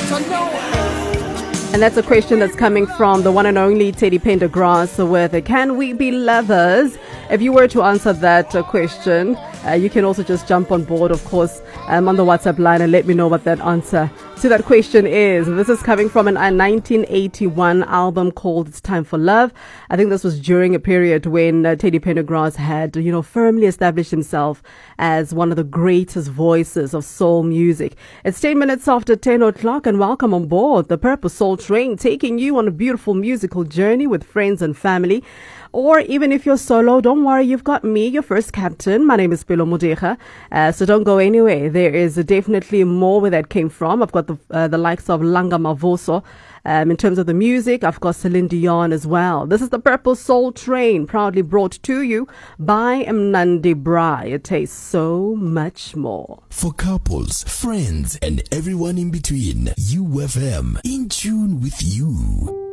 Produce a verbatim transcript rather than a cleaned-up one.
And that's a question that's coming from the one and only Teddy Pendergrass with Can We Be Lovers? If you were to answer that uh, question, uh, you can also just jump on board, of course, um, on the WhatsApp line and let me know what that answer to that question is. This is coming from an, a nineteen eighty-one album called It's Time for Love. I think this was during a period when uh, Teddy Pendergrass had, you know, firmly established himself as one of the greatest voices of soul music. It's ten minutes after ten o'clock and welcome on board the Purple Soul Train, taking you on a beautiful musical journey with friends and family. Or even if you're solo, don't worry, you've got me, your first captain. My name is Pelo Mudeja, uh, so don't go anywhere. There is definitely more where that came from. I've got the uh, the likes of Langa Mavoso. Um, in terms of the music, I've got Celine Dion as well. This is the Purple Soul Train, proudly brought to you by Mnandi Bra. It tastes so much more. For couples, friends, and everyone in between, U F M, in tune with you.